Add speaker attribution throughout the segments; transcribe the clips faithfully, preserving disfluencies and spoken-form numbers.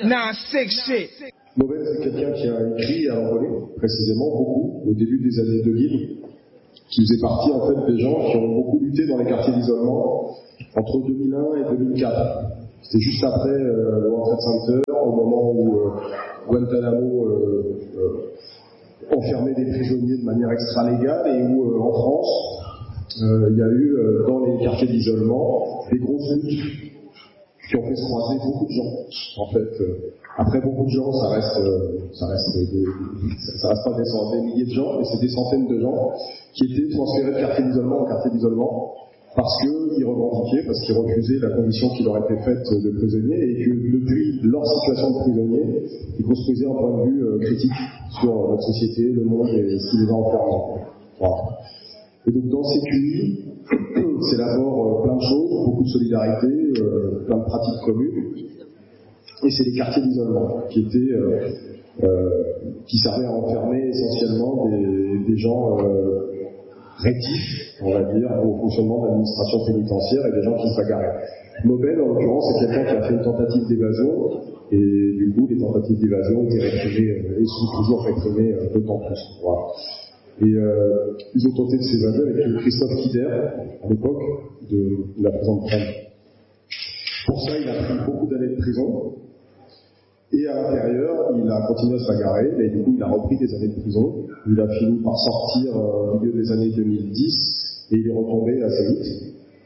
Speaker 1: Nah, sick shit.
Speaker 2: Maubel, c'est quelqu'un qui a écrit à l'envolée, précisément, beaucoup, au début des années deux mille, qui faisait partie, en fait, des gens qui ont beaucoup lutté dans les quartiers d'isolement entre deux mille un et deux mille quatre. C'était juste après euh, le World Trade Center, au moment où euh, Guantanamo euh, euh, enfermait des prisonniers de manière extra-légale et où, euh, en France, euh, il y a eu, euh, dans les quartiers d'isolement, des grosses luttes qui ont fait se croiser beaucoup de gens, en fait. Euh, après, beaucoup de gens, ça reste, euh, ça reste, des, ça reste pas des, centaines, des milliers de gens, mais c'est des centaines de gens qui étaient transférés de quartier d'isolement en quartier d'isolement parce qu'ils revendiquaient, parce qu'ils refusaient la condition qui leur était faite de prisonniers et que depuis leur situation de prisonniers, ils construisaient un point de vue euh, critique sur notre société, le monde et ce qui les a enfermés. Voilà. Et donc dans ces Q I, c'est d'abord euh, plein de choses, beaucoup de solidarité, euh, plein de pratiques communes. Et c'est les quartiers d'isolement qui étaient, euh, euh, qui servaient à enfermer essentiellement des, des gens euh, rétifs, on va dire, au fonctionnement de l'administration pénitentiaire et des gens qui se bagarraient. Maubel, en l'occurrence, c'est quelqu'un qui a fait une tentative d'évasion et du coup, les tentatives d'évasion étaient réprimées euh, et sont toujours réprimées euh, d'autant plus. Voilà. Et euh, ils ont tenté de s'évader avec Christophe Kider, à l'époque, de, de la prison de Rennes. Pour ça, il a pris beaucoup d'années de prison. Et à l'intérieur, il a continué à se bagarrer, mais du coup, il a repris des années de prison. Il a fini par sortir euh, au milieu des années deux mille dix, et il est retombé assez vite.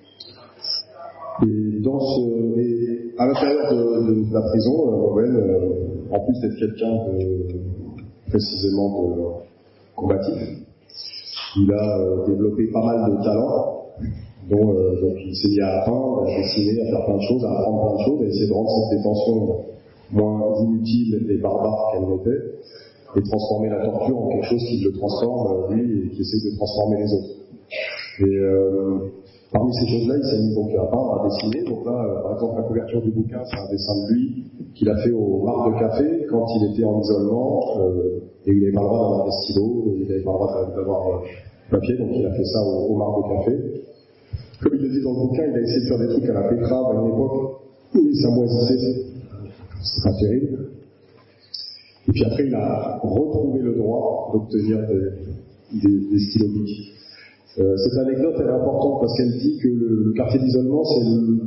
Speaker 2: Et dans ce, et à l'intérieur de, de, de la prison, euh, Maubel, euh, en plus d'être quelqu'un de, précisément de combatif, il a euh, développé pas mal de talents. Dont, euh, donc il s'est mis à peindre, à dessiner, à faire plein de choses, à apprendre plein de choses, à essayer de rendre cette détention moins inutile et barbare qu'elle n'était, et transformer la torture en quelque chose qui le transforme, lui, et qui essaie de transformer les autres. Et euh, parmi ces choses-là, il s'est mis donc à peindre, à dessiner. Donc là, euh, par exemple, la couverture du bouquin, c'est un dessin de lui qu'il a fait au bar de café quand il était en isolement, euh, et il n'avait pas le droit d'avoir des stylos, il n'avait pas le droit d'avoir euh, papier, donc il a fait ça au, au bar de café. Comme il le dit dans le bouquin, il a essayé de faire des trucs à la Pétrave à une époque où ça moisissait. C'est pas terrible. Et puis après, il a retrouvé le droit d'obtenir des, des, des stylos bics. Euh, cette anecdote, elle est importante parce qu'elle dit que le, le quartier d'isolement, c'est le,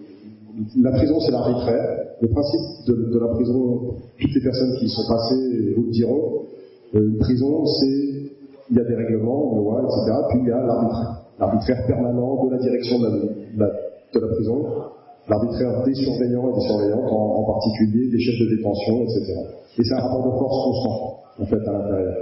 Speaker 2: la prison, c'est l'arbitraire. Le principe de, de la prison, toutes les personnes qui y sont passées vous le diront, euh, une prison, c'est, il y a des règlements, une loi, et cetera. Puis il y a l'arbitraire. L'arbitraire permanent de la direction de la, de la, de la prison, l'arbitraire des surveillants et des surveillantes, en, en particulier des chefs de détention, et cetera. Et c'est un rapport de force constant, en fait, à l'intérieur.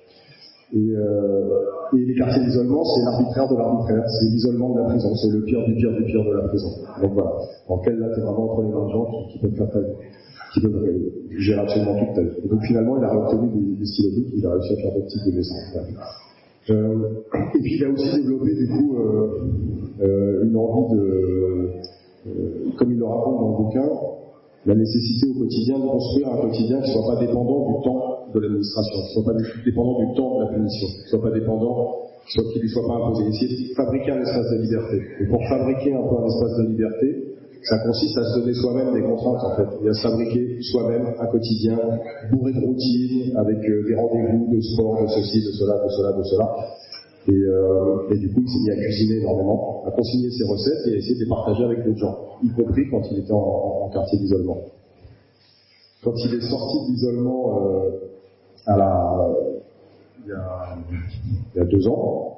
Speaker 2: Et, euh, et les quartiers d'isolement, c'est l'arbitraire de l'arbitraire, c'est l'isolement de la prison, c'est le pire du pire du pire de la prison. Donc voilà, en quel là, t'es vraiment entre les mains de gens qui, qui peuvent faire ta vie, qui peuvent euh, gérer absolument toute ta vie. Et donc finalement, il a obtenu des, des stylobiques, il a réussi à faire d'autres types de dessins. Euh, et puis il a aussi développé du coup euh, euh, une envie de, euh, comme il le raconte dans le bouquin, la nécessité au quotidien de construire un quotidien qui ne soit pas dépendant du temps de l'administration, qui ne soit pas dépendant du temps de la punition, qui ne soit pas dépendant, qui ne lui soit pas imposé. Essayer de fabriquer un espace de liberté. Et pour fabriquer un peu un espace de liberté, ça consiste à se donner soi-même des contraintes en fait, et à se fabriquer soi-même un quotidien bourré de routine, avec euh, des rendez-vous de sport, de ceci, de cela, de cela, de cela. Et, euh, et du coup, il s'est mis à cuisiner énormément, à consigner ses recettes et à essayer de les partager avec d'autres gens, y compris quand il était en, en, en quartier d'isolement. Quand il est sorti de l'isolement euh, à la, il y a, il y a deux ans,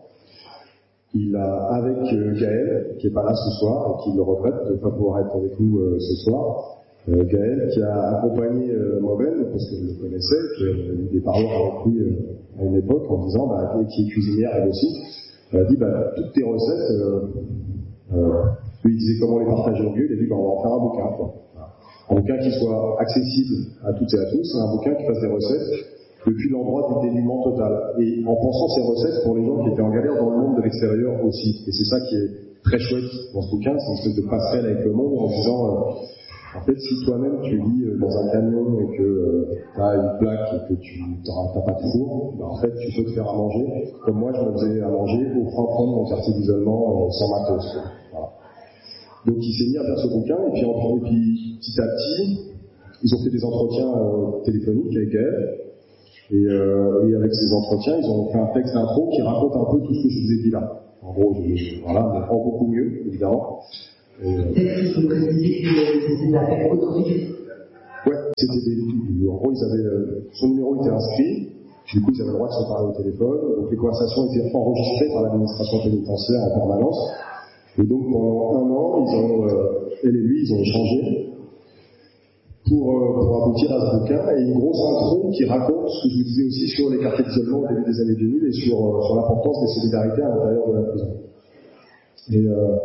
Speaker 2: il a, avec euh, Gaël, qui est pas là ce soir et qui le regrette de ne pas pouvoir être avec nous euh, ce soir, euh, Gaël qui a accompagné euh, Maubel, parce que je le connaissais, qui a eu des paroles avec lui euh, à une époque en disant, bah, qui est cuisinière elle aussi, elle a dit, bah, toutes tes recettes, euh, euh, lui il disait comment les partager au mieux, il a dit, bah, on va en faire un bouquin, quoi. Un bouquin qui soit accessible à toutes et à tous, un bouquin qui fasse des recettes depuis l'endroit du dénuement total. Et en pensant ces recettes pour les gens qui étaient en galère dans le monde de l'extérieur aussi. Et c'est ça qui est très chouette dans ce bouquin, c'est une espèce de passerelle avec le monde en disant, euh, en fait, si toi-même tu vis euh, dans un camion et que euh, tu as une plaque et que tu n'as pas de four, bah, en fait, tu peux te faire à manger. Comme moi, je me faisais à manger au fin fond de mon quartier d'isolement euh, sans matos. Voilà. Donc il s'est mis à faire ce bouquin, et puis, en, et puis petit à petit, ils ont fait des entretiens euh, téléphoniques avec elle, et, euh, et avec ces entretiens, ils ont fait un texte d'intro qui raconte un peu tout ce que je vous ai dit là. En gros, je, voilà, mais en beaucoup mieux, évidemment. Et, euh,
Speaker 1: Est-ce que vous précisez que c'était des affaires autorisées?
Speaker 2: Ouais, c'était des. En gros, ils avaient, euh, son numéro était inscrit, du coup, ils avaient le droit de se parler au téléphone, donc les conversations étaient enregistrées par l'administration pénitentiaire en permanence. Et donc, pendant un an, ils ont, euh, elle et lui, ils ont échangé pour, euh, pour aboutir à ce bouquin, et une grosse intro qui raconte ce que je vous disais aussi sur les quartiers d'isolement au début des années deux mille et sur, euh, sur l'importance des solidarités à l'intérieur de la prison. Et euh,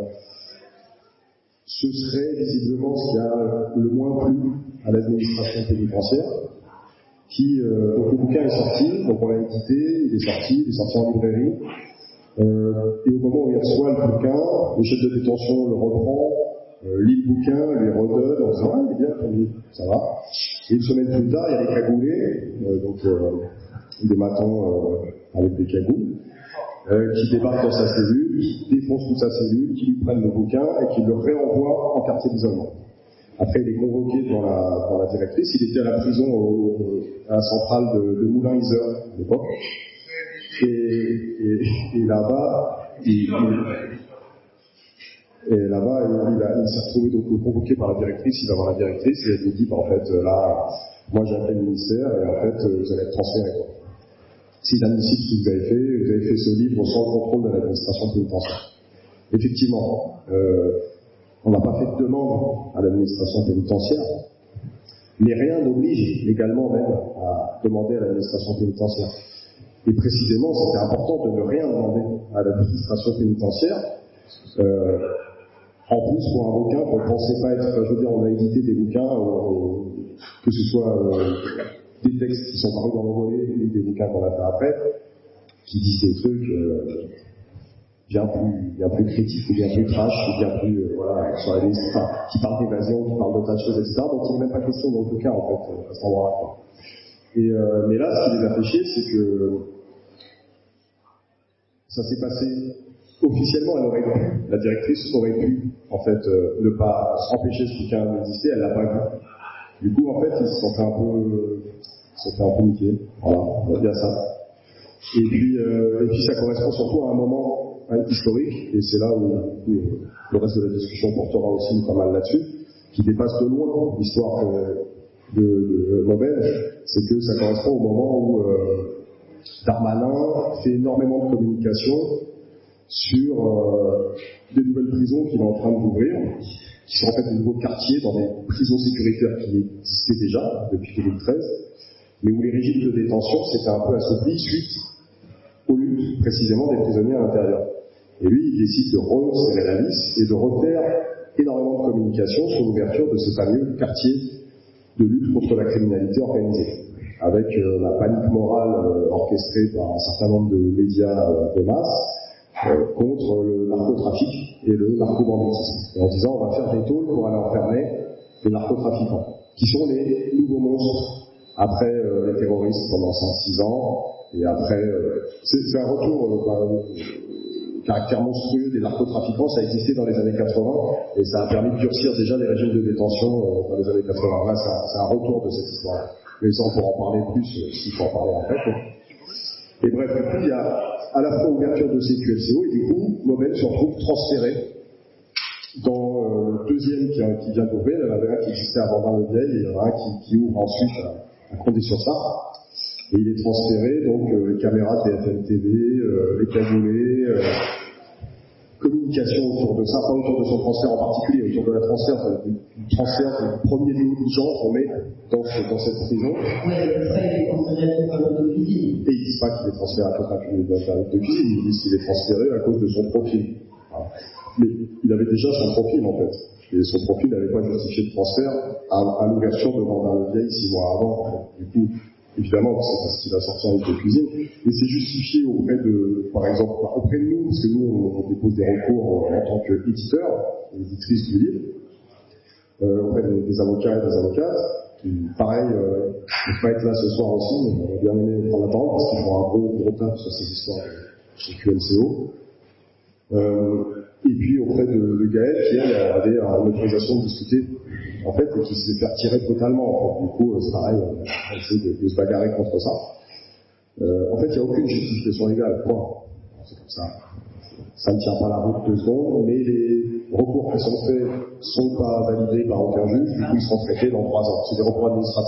Speaker 2: ce serait visiblement ce qui a le moins plu à l'administration pénitentiaire, qui, euh, donc le bouquin est sorti, donc on l'a édité, il est sorti, il est sorti en librairie, euh, et au moment où il reçoit le bouquin, le chef de détention le reprend, euh, lit le bouquin, lui redonne, en disant « Ah, il est bien ton livre, ça va ». Et une semaine plus tard, il y a des cagoulés, euh, donc euh, des matons euh, avec des cagoules, euh, qui débarquent dans sa cellule, qui défoncent toute sa cellule, qui lui prennent le bouquin et qui le réenvoient en quartier d'isolement. Après, il est convoqué devant la, devant la directrice. Il était à la prison, au, à la centrale de, de Moulins-Isère, à l'époque. Et, et, et là-bas, il, il, et là-bas, il, il, a, il s'est retrouvé donc convoqué par la directrice. Il va voir la directrice et elle lui dit, bah, en fait, là, moi j'ai appelé le ministère et en fait, vous allez être transféré, quoi. C'est inadmissible ce que vous avez fait. Vous avez fait ce livre sans le contrôle de l'administration pénitentiaire. Effectivement, euh, on n'a pas fait de demande à l'administration pénitentiaire, mais rien n'oblige légalement même à demander à l'administration pénitentiaire. Et précisément, c'était important de ne rien demander à l'administration pénitentiaire. Euh, en plus, pour un bouquin qu'on ne pensait pas être, je veux dire, on a édité des bouquins, euh, que ce soit euh, des textes qui sont parus dans l'envolée, ou des bouquins qu'on a fait après, qui disent des trucs euh, bien plus, bien plus critiques, ou bien plus trash, ou bien plus, euh, voilà, sur la liste, enfin, qui parlent d'évasion, qui parlent de tas de choses, et cetera. Donc il n'est même pas question dans le bouquin, en fait, à cet endroit-là, quoi. Et, euh, mais là, ce qui les a fait chier, c'est que ça s'est passé officiellement, elle aurait pu, la directrice aurait pu, en fait, euh, ne pas empêcher ce bouquin d'exister, elle l'a pas vu. Du coup, en fait, ils se sont fait un peu, ils se sont fait un peu niquer. Voilà, on va dire ça. Et puis, euh, et puis ça correspond surtout à un moment hein, historique, et c'est là où, où le reste de la discussion portera aussi pas mal là-dessus, qui dépasse de loin l'histoire de, de, de Maubel, c'est que ça correspond au moment où euh, Darmanin fait énormément de communication sur euh, des nouvelles prisons qu'il est en train d'ouvrir, qui sont en fait de nouveaux quartiers dans des prisons sécuritaires qui existaient déjà depuis deux mille treize, mais où les régimes de détention s'étaient un peu assouplis suite aux luttes précisément des prisonniers à l'intérieur. Et lui, il décide de resserrer la vis et de refaire énormément de communication sur l'ouverture de ce fameux quartier de lutte contre la criminalité organisée, avec euh, la panique morale euh, orchestrée par un certain nombre de médias euh, de masse, Euh, contre le narcotrafic et le narcobanditisme. Et en disant, on va faire des tôles pour aller enfermer les narcotrafiquants, qui sont les nouveaux monstres, après euh, les terroristes pendant cinq six ans, et après, euh, c'est, c'est un retour, euh, bah, euh, caractère monstrueux des narcotrafiquants, ça existait dans les années quatre-vingts, et ça a permis de durcir déjà les régimes de détention euh, dans les années quatre-vingts. Là, c'est un, c'est un retour de cette histoire-là. Mais ça, on pourra en parler plus, euh, s'il faut en parler après, quoi. Et bref, du coup, il y a à la fois ouverture de ces Q L C O, et du coup, Maubel se retrouve transféré dans euh, le deuxième qui, qui vient d'ouvrir. Il y en avait un qui existait avant Bar-le-Vieil, et il y en a un qui, qui ouvre ensuite à, à Condé-sur-Sarthe. Et il est transféré, donc, euh, les caméras de B F M T V, euh, les cagoulés, euh, communication autour de ça, pas autour de son transfert en particulier, autour de la transfert, du transfert du premier lot de gens qu'on met dans, ce, dans cette prison.
Speaker 1: Oui, après, il est transféré à cause de cuisine.
Speaker 2: Et ils disent pas qu'il est transféré à cause d'un de cuisine, ils disent qu'il est transféré à cause de son profil. Voilà. Mais il avait déjà son profil, en fait. Et son profil n'avait pas justifié de transfert à, à l'ouverture de Bar-le-Vieil six mois avant. Du coup, évidemment, c'est parce qu'il a sorti un livre de cuisine, mais c'est justifié auprès de, par exemple, auprès de nous, parce que nous, on, on dépose des recours en tant qu'éditeur, éditrice du livre, euh, auprès des, des avocats et des avocates, qui, pareil, euh, ne peuvent pas être là ce soir aussi, mais on aurait bien aimé prendre la parole, parce qu'ils font un gros, gros taf sur ces histoires de Q L C O. Euh, et puis auprès de, de Gaël, qui elle avait une autorisation de discuter, en fait, et qui s'est fait retirer totalement. En fait. Du coup, c'est pareil, on essaie de, de se bagarrer contre ça. Euh, en fait, il n'y a aucune justification légale, point. C'est comme ça. Ça ne tient pas la route deux secondes, mais les recours qui sont faits ne sont pas validés par aucun juge, du coup ils seront traités dans trois ans. C'est des recours administratifs.